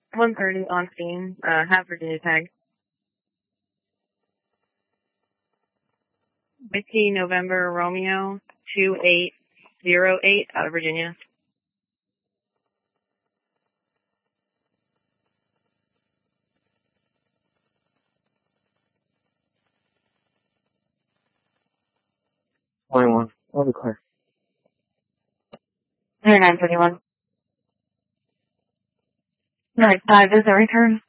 1:30 on scene. Have Virginia tag. Whiskey November Romeo 2808 out of Virginia. Line 1. I'll be clear. 931. 95 is the return.